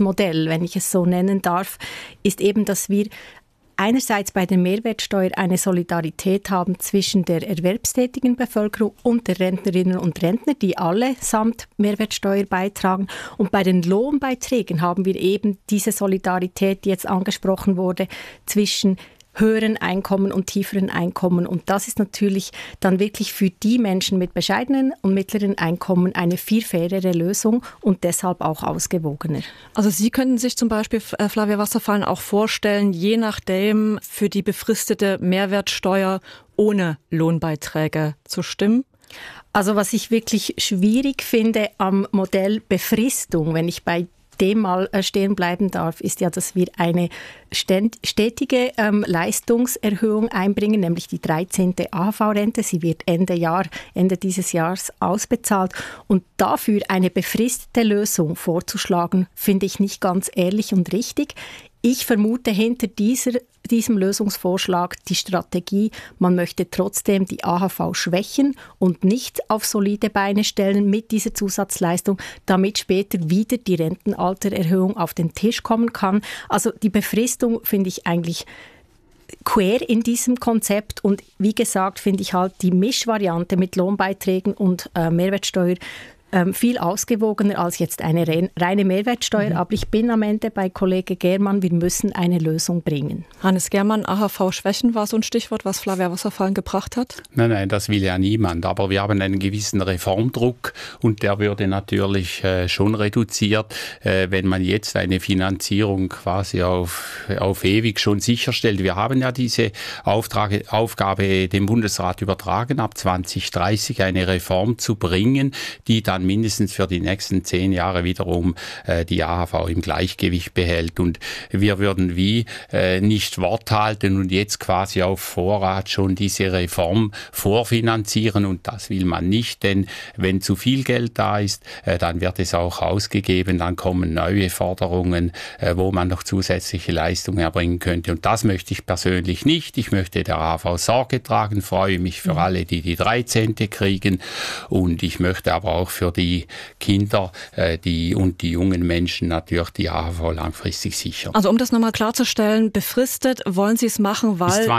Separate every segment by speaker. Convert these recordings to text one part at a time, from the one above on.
Speaker 1: Zusatzmodell, wenn ich es so nennen darf, ist eben, dass wir einerseits bei der Mehrwertsteuer eine Solidarität haben zwischen der erwerbstätigen Bevölkerung und der Rentnerinnen und Rentner, die alle samt Mehrwertsteuer beitragen. Und bei den Lohnbeiträgen haben wir eben diese Solidarität, die jetzt angesprochen wurde, zwischen höheren Einkommen und tieferen Einkommen. Und das ist natürlich dann wirklich für die Menschen mit bescheidenen und mittleren Einkommen eine viel fairere Lösung und deshalb auch ausgewogener.
Speaker 2: Also Sie könnten sich zum Beispiel, Flavia Wasserfallen, auch vorstellen, je nachdem für die befristete Mehrwertsteuer ohne Lohnbeiträge zu stimmen?
Speaker 1: Also was ich wirklich schwierig finde am Modell Befristung, wenn ich bei dem mal stehen bleiben darf, ist ja, dass wir eine stetige Leistungserhöhung einbringen, nämlich die 13. AHV-Rente. Sie wird Ende dieses Jahres ausbezahlt. Und dafür eine befristete Lösung vorzuschlagen, finde ich nicht ganz ehrlich und richtig. Ich vermute hinter diesem Lösungsvorschlag die Strategie, man möchte trotzdem die AHV schwächen und nicht auf solide Beine stellen mit dieser Zusatzleistung, damit später wieder die Rentenaltererhöhung auf den Tisch kommen kann. Also die Befristung finde ich eigentlich quer in diesem Konzept und wie gesagt finde ich halt die Mischvariante mit Lohnbeiträgen und Mehrwertsteuer viel ausgewogener als jetzt eine reine Mehrwertsteuer. Aber ich bin am Ende bei Kollege Germann, wir müssen eine Lösung bringen.
Speaker 2: Hannes Germann, AHV-Schwächen war so ein Stichwort, was Flavia Wasserfallen gebracht hat?
Speaker 3: Nein, das will ja niemand. Aber wir haben einen gewissen Reformdruck und der würde natürlich schon reduziert, wenn man jetzt eine Finanzierung quasi auf ewig schon sicherstellt. Wir haben ja diese Aufgabe dem Bundesrat übertragen, ab 2030 eine Reform zu bringen, die dann mindestens für die nächsten 10 Jahre wiederum die AHV im Gleichgewicht behält. Und wir würden nicht Wort halten und jetzt quasi auf Vorrat schon diese Reform vorfinanzieren. Und das will man nicht, denn wenn zu viel Geld da ist, dann wird es auch ausgegeben, dann kommen neue Forderungen, wo man noch zusätzliche Leistungen erbringen könnte. Und das möchte ich persönlich nicht. Ich möchte der AHV Sorge tragen, freue mich für alle, die 13. kriegen. Und ich möchte aber auch für die Kinder und die jungen Menschen natürlich die AHV langfristig sichern.
Speaker 2: Also um das nochmal klarzustellen, befristet wollen Sie es machen, weil
Speaker 3: bis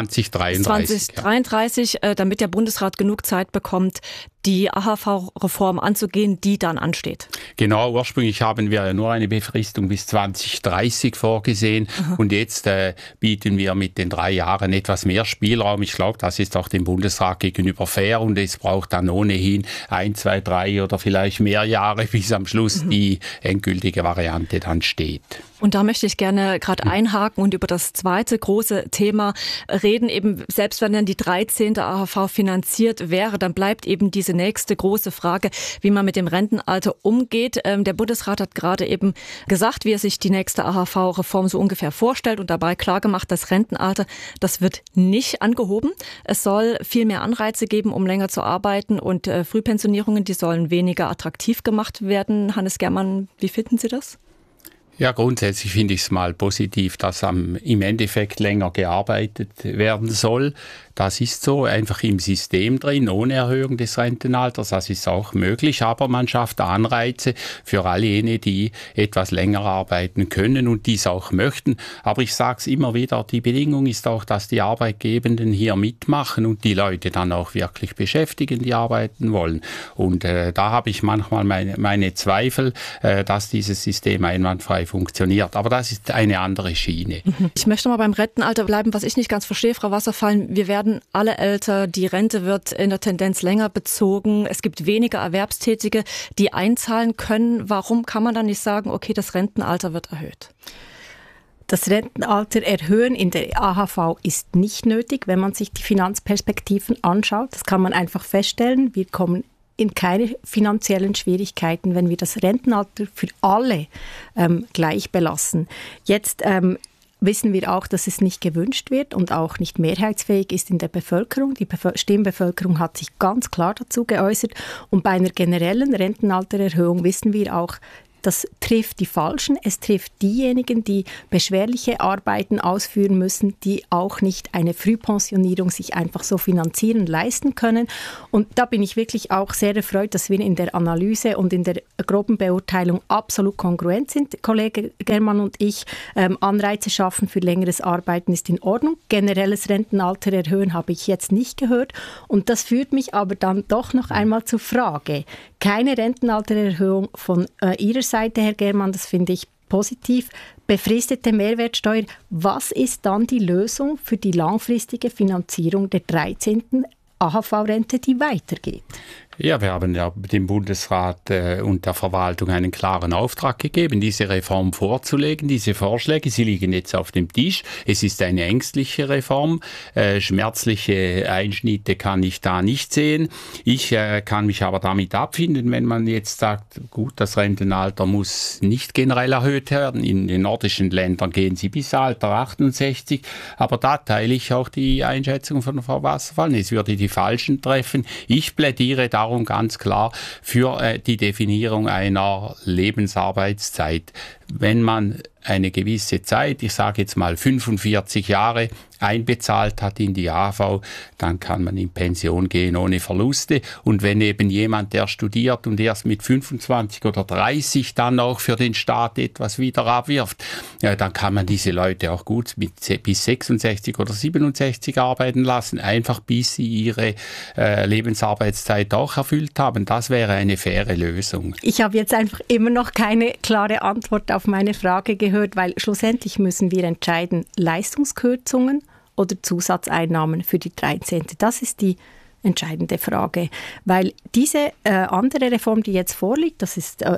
Speaker 3: 2033,
Speaker 2: damit der Bundesrat genug Zeit bekommt, die AHV-Reform anzugehen, die dann ansteht.
Speaker 3: Genau, ursprünglich haben wir ja nur eine Befristung bis 2030 vorgesehen. Und jetzt bieten wir mit den 3 Jahren etwas mehr Spielraum. Ich glaube, das ist auch dem Bundesrat gegenüber fair und es braucht dann ohnehin 1, 2, 3 oder vielleicht mehr Jahre, bis am Schluss die endgültige Variante dann steht.
Speaker 2: Und da möchte ich gerne gerade einhaken und über das zweite große Thema reden. Eben selbst wenn dann die 13. AHV finanziert wäre, dann bleibt eben diese nächste große Frage, wie man mit dem Rentenalter umgeht. Der Bundesrat hat gerade eben gesagt, wie er sich die nächste AHV-Reform so ungefähr vorstellt und dabei klargemacht, das Rentenalter, das wird nicht angehoben. Es soll viel mehr Anreize geben, um länger zu arbeiten und Frühpensionierungen, die sollen weniger attraktiv gemacht werden. Hannes Germann, wie finden Sie das?
Speaker 3: Ja, grundsätzlich finde ich es mal positiv, dass im Endeffekt länger gearbeitet werden soll. Das ist so einfach im System drin, ohne Erhöhung des Rentenalters. Das ist auch möglich, aber man schafft Anreize für all jene, die etwas länger arbeiten können und dies auch möchten. Aber ich sage es immer wieder, die Bedingung ist auch, dass die Arbeitgebenden hier mitmachen und die Leute dann auch wirklich beschäftigen, die arbeiten wollen. Und da habe ich manchmal meine Zweifel, dass dieses System einwandfrei funktioniert. Aber das ist eine andere Schiene.
Speaker 2: Ich möchte mal beim Rentenalter bleiben, was ich nicht ganz verstehe, Frau Wasserfallen. Wir werden alle älter, die Rente wird in der Tendenz länger bezogen. Es gibt weniger Erwerbstätige, die einzahlen können. Warum kann man dann nicht sagen, okay, das Rentenalter wird erhöht?
Speaker 1: Das Rentenalter erhöhen in der AHV ist nicht nötig, wenn man sich die Finanzperspektiven anschaut. Das kann man einfach feststellen. Wir kommen in keine finanziellen Schwierigkeiten, wenn wir das Rentenalter für alle gleich belassen. Jetzt wissen wir auch, dass es nicht gewünscht wird und auch nicht mehrheitsfähig ist in der Bevölkerung. Die Stimmbevölkerung hat sich ganz klar dazu geäußert. Und bei einer generellen Rentenaltererhöhung wissen wir auch, das trifft die Falschen. Es trifft diejenigen, die beschwerliche Arbeiten ausführen müssen, die auch nicht eine Frühpensionierung sich einfach so finanzieren, leisten können. Und da bin ich wirklich auch sehr erfreut, dass wir in der Analyse und in der groben Beurteilung absolut kongruent sind. Kollege Germann und ich, Anreize schaffen für längeres Arbeiten ist in Ordnung. Generelles Rentenalter erhöhen habe ich jetzt nicht gehört. Und das führt mich aber dann doch noch einmal zur Frage. Keine Rentenaltererhöhung von Ihrer Seite, Herr Germann, das finde ich positiv. Befristete Mehrwertsteuer, was ist dann die Lösung für die langfristige Finanzierung der 13. AHV-Rente, die weitergeht?
Speaker 3: Ja, wir haben ja dem Bundesrat und der Verwaltung einen klaren Auftrag gegeben, diese Reform vorzulegen. Diese Vorschläge, sie liegen jetzt auf dem Tisch. Es ist eine ängstliche Reform. Schmerzliche Einschnitte kann ich da nicht sehen. Ich kann mich aber damit abfinden, wenn man jetzt sagt, gut, das Rentenalter muss nicht generell erhöht werden. In den nordischen Ländern gehen sie bis Alter 68. Aber da teile ich auch die Einschätzung von Frau Wassermann. Es würde die Falschen treffen. Ich plädiere darum ganz klar für die Definierung einer Lebensarbeitszeit. Wenn man eine gewisse Zeit, ich sage jetzt mal 45 Jahre, einbezahlt hat in die AHV, dann kann man in Pension gehen ohne Verluste. Und wenn eben jemand, der studiert und erst mit 25 oder 30 dann auch für den Staat etwas wieder abwirft, ja, dann kann man diese Leute auch gut bis 66 oder 67 arbeiten lassen, einfach bis sie ihre Lebensarbeitszeit auch erfüllt haben. Das wäre eine faire Lösung.
Speaker 1: Ich habe jetzt einfach immer noch keine klare Antwort auf meine Frage gehört, weil schlussendlich müssen wir entscheiden, Leistungskürzungen oder Zusatzeinnahmen für die 13. Das ist die entscheidende Frage, weil diese andere Reform, die jetzt vorliegt, das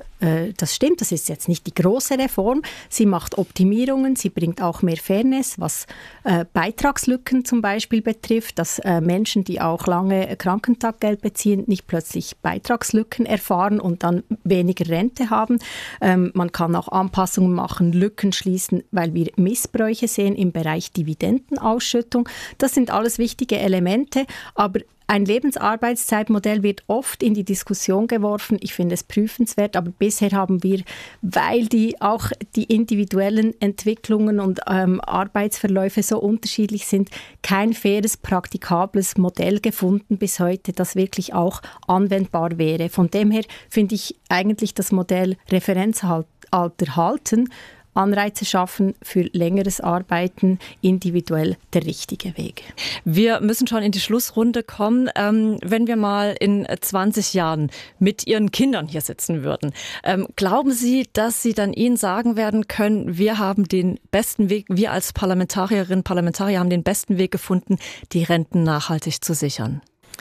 Speaker 1: stimmt, das ist jetzt nicht die große Reform. Sie macht Optimierungen, sie bringt auch mehr Fairness, was Beitragslücken zum Beispiel betrifft, dass Menschen, die auch lange Krankentaggeld beziehen, nicht plötzlich Beitragslücken erfahren und dann weniger Rente haben. Man kann auch Anpassungen machen, Lücken schließen, weil wir Missbräuche sehen im Bereich Dividendenausschüttung. Das sind alles wichtige Elemente, aber ein Lebensarbeitszeitmodell wird oft in die Diskussion geworfen. Ich finde es prüfenswert, aber bisher haben wir, weil auch die individuellen Entwicklungen und Arbeitsverläufe so unterschiedlich sind, kein faires, praktikables Modell gefunden bis heute, das wirklich auch anwendbar wäre. Von dem her finde ich eigentlich das Modell Referenzalter halten, Anreize schaffen für längeres Arbeiten, individuell der richtige Weg.
Speaker 2: Wir müssen schon in die Schlussrunde kommen. Wenn wir mal in 20 Jahren mit Ihren Kindern hier sitzen würden, glauben Sie, dass Sie dann ihnen sagen werden können, wir haben den besten Weg, wir als Parlamentarierinnen und Parlamentarier haben den besten Weg gefunden, die Renten nachhaltig zu sichern?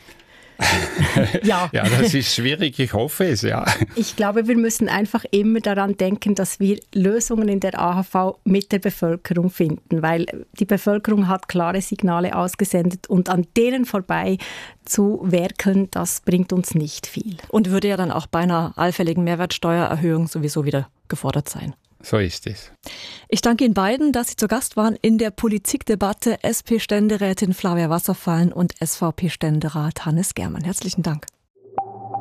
Speaker 1: Ja.
Speaker 3: Ja, das ist schwierig, ich hoffe es, ja.
Speaker 1: Ich glaube, wir müssen einfach immer daran denken, dass wir Lösungen in der AHV mit der Bevölkerung finden, weil die Bevölkerung hat klare Signale ausgesendet und an denen vorbei zu werkeln, das bringt uns nicht viel.
Speaker 2: Und würde ja dann auch bei einer allfälligen Mehrwertsteuererhöhung sowieso wieder gefordert sein.
Speaker 3: So ist es.
Speaker 2: Ich danke Ihnen beiden, dass Sie zu Gast waren in der Politikdebatte, SP-Ständerätin Flavia Wasserfallen und SVP-Ständerat Hannes Germann. Herzlichen Dank.